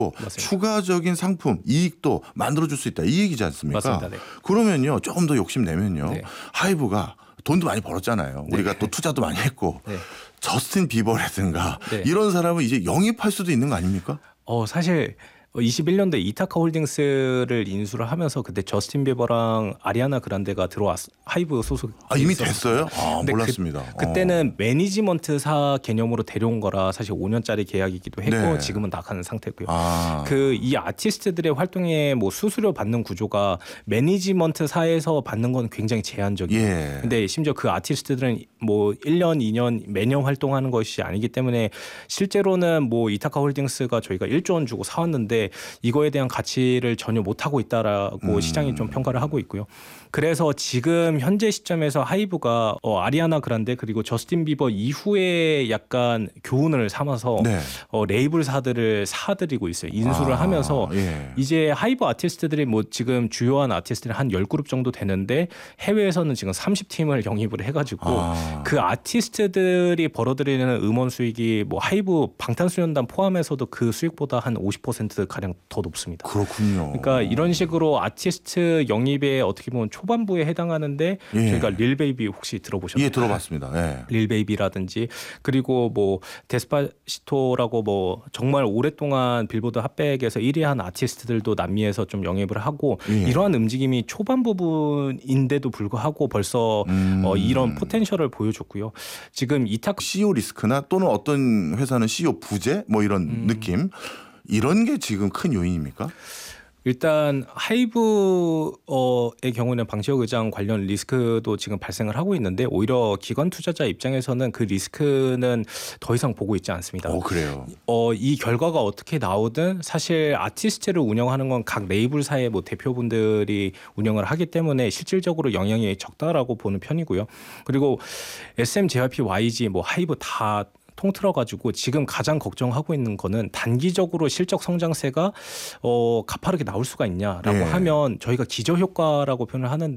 맞습니다. 추가적인 상품 이익도 만들어줄 수 있다 이 얘기지 않습니까? 맞습니다. 네. 그러면요 조금 더 욕심내면요 네. 하이브가 돈도 많이 벌었잖아요. 우리가 또 투자도 많이 했고 네. 저스틴 비버라든가 네. 이런 사람을 이제 영입할 수도 있는 거 아닙니까? 사실 21년도에 이타카 홀딩스를 인수를 하면서 그때 저스틴 비버랑 아리아나 그란데가 하이브 소속. 이미 됐어요? 근데 몰랐습니다. 그때는 매니지먼트사 개념으로 데려온 거라 사실 5년짜리 계약이기도 했고 네. 지금은 나가는 상태고요. 아. 이 아티스트들의 활동에 뭐 수수료 받는 구조가 매니지먼트사에서 받는 건 굉장히 제한적이에요. 예. 근데 심지어 그 아티스트들은 뭐 1년, 2년 매년 활동하는 것이 아니기 때문에 실제로는 뭐 이타카 홀딩스가 저희가 1조 원 주고 사왔는데 이거에 대한 가치를 전혀 못하고 있다라고 시장이 좀 평가를 하고 있고요. 그래서 지금 현재 시점에서 하이브가 아리아나 그란데 그리고 저스틴 비버 이후에 약간 교훈을 삼아서 네. 레이블사들을 사들이고 있어요. 인수를 하면서 예. 이제 하이브 아티스트들이 뭐 지금 주요한 아티스트들이 한 10그룹 정도 되는데 해외에서는 지금 30팀을 영입을 해가지고 그 아티스트들이 벌어들이는 음원 수익이 뭐 하이브 방탄소년단 포함해서도 그 수익보다 한 50% 가량 더 높습니다. 그렇군요. 그러니까 이런 식으로 아티스트 영입에 어떻게 보면 초반부에 해당하는데 예. 저희가 릴베이비 혹시 들어보셨나요? 예, 들어봤습니다. 예. 릴베이비라든지 그리고 뭐 데스파시토라고 뭐 정말 오랫동안 빌보드 핫백에서 1위 한 아티스트들도 남미에서 좀 영입을 하고 예. 이러한 움직임이 초반 부분인데도 불구하고 벌써 이런 포텐셜을 보여줬고요. 지금 CEO 리스크나 또는 어떤 회사는 CEO 부재 뭐 이런 느낌 이런 게 지금 큰 요인입니까? 일단 하이브의 경우는 방시혁 의장 관련 리스크도 지금 발생을 하고 있는데 오히려 기관 투자자 입장에서는 그 리스크는 더 이상 보고 있지 않습니다. 그래요. 이 결과가 어떻게 나오든 사실 아티스트를 운영하는 건 각 레이블사의 뭐 대표분들이 운영을 하기 때문에 실질적으로 영향이 적다라고 보는 편이고요. 그리고 SM, JYP, YG, 뭐 하이브 다 통틀어가지고 지금 가장 걱정하고 있는 거는 단기적으로 실적 성장세가 가파르게 나올 수가 있냐라고 예. 하면 저희가 기저효과라고 표현을 하는데